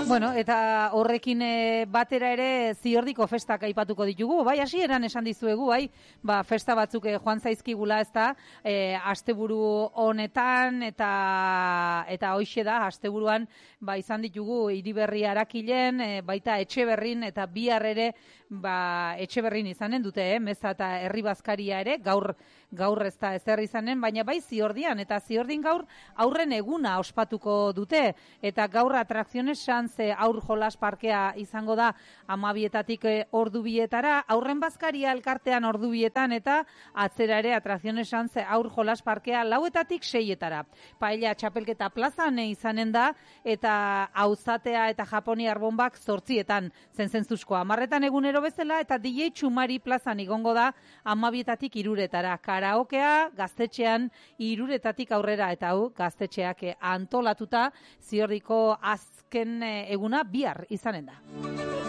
Bueno, eta horrekin batera ere Ziordiko festak aipatuko ditugu. Bai, hasieran esan dizuegu, bai, festa batzuk joan zaizkigula, ezta, asteburu honetan eta hoixe da, asteburuan izan ditugu Hiriberri Arakilen, baita Etxeberrin eta bihar ere Etxeberrin izanen dute, meza eta herri bazkaria ere, gaur ez da ezer izanen, baina bai Ziordian, eta Ziordin gaur aurren eguna ospatuko dute, eta gaur Atrakziones Sanze aur jolas parkea izango da 12:00 ordu bietara, aurren bazkaria elkartean ordu bietan, eta atzera ere Atrakziones Sanze aur jolas parkea 4:00 6:00. Paella txapelketa plazan izanen da, eta auzatea eta japoniar bombak 8:00 zentzuzkoa. 10:00 egunero bezala, eta DJ Txumari plazan igongo da 12:00 3:00. Karaokea gaztetxean 3:00 aurrera, eta hau gaztetxeak antolatuta Ziordiko azken eguna bihar izanen da.